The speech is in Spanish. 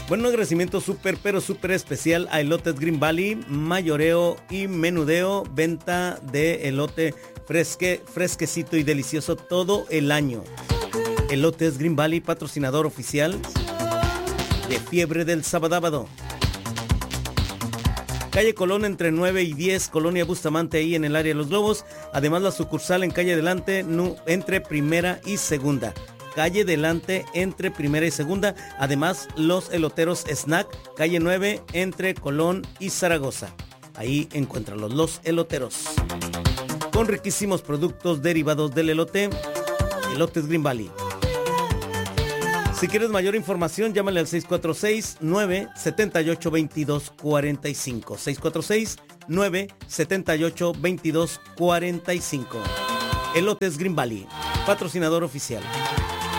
Bueno, un agradecimiento súper, pero súper especial a Elotes Green Valley, mayoreo y menudeo, venta de elote fresquecito y delicioso todo el año. Elotes Green Valley, patrocinador oficial de Fiebre del Sabadabado. Calle Colón entre 9 y 10, Colonia Bustamante, ahí en el área de Los Globos. Además, la sucursal en calle Delante, entre primera y segunda. Calle Delante, entre primera y segunda. Además, los eloteros Snack, calle 9, entre Colón y Zaragoza. Ahí encuentran los eloteros. Con riquísimos productos derivados del elote. Elotes Green Valley. Si quieres mayor información, llámale al 646-978-2245. 646-978-2245. Elotes Green Valley, patrocinador oficial.